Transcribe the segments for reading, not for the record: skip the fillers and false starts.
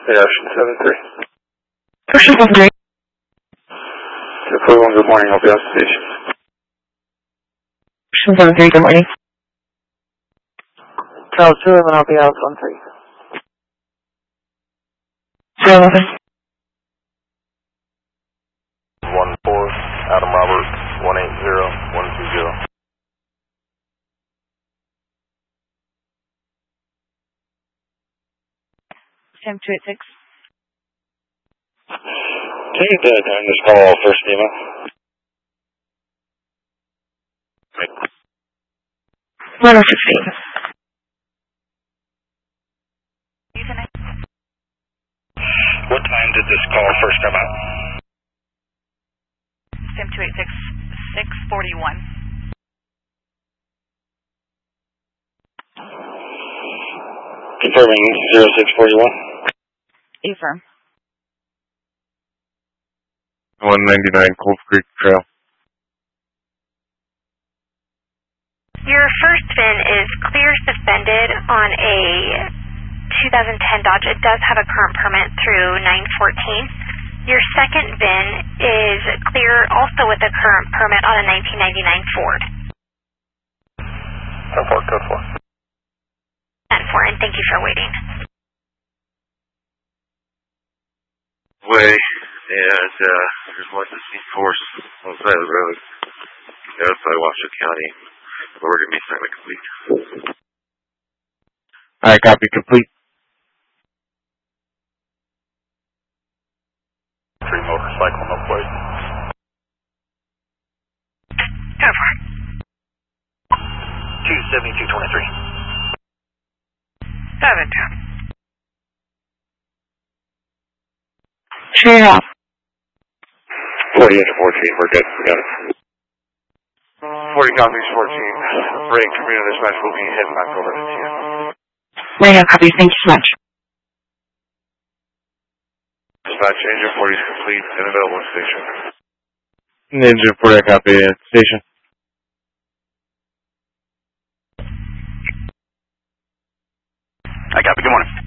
Ocean 7-3. Ocean 7-3. 241, good morning, I'll be on station. Ocean 7-3, good morning. Charles 211, I'll be out on 3. 211. 1-4, Adam Roberts, 180-120. Sam 286. Can you get that this call first email? 116. What time did this call first come out? Sam 286, 641. Confirming 0641. Affirm. 199 Cold Creek Trail. Your first VIN is clear suspended on a 2010 Dodge. It does have a current permit through 9/14. Your second VIN is clear also with a current permit on a 1999 Ford. Code 4. And thank you for waiting. Way, and there's one to see force on the side of the road. Outside Washoe County. Order to be signed complete. Alright, copy complete. 3 motorcycle, no plate. Over. 27223. 7-2. Straight off. 40 into 14, we're good, we got it. 40 copies, 14. Break, community dispatch will be heading back over to TN. Radio copies, thank you so much. Dispatch, engine 40 is complete and available at station. Engine 40, copy at station. I copy, good morning.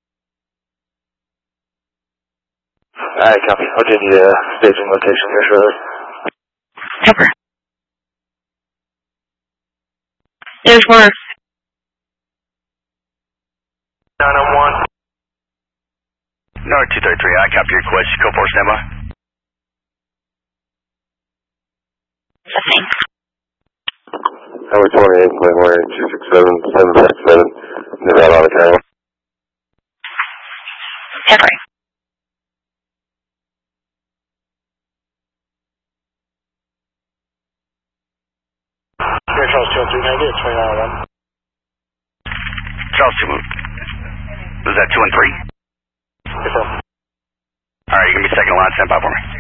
Alright, copy. I'll give you a staging location here shortly. Cover. There's worse. 901. North 233, I copy your request. Code 4, standby. Nothing. Number 28, Claymore 267-767, Nevada, Auto County. Cover. Here, Charles 213, it's 2901. Charles 2, was that 2 and 3? Confirm. Alright, you're going to be second line, stand by for me.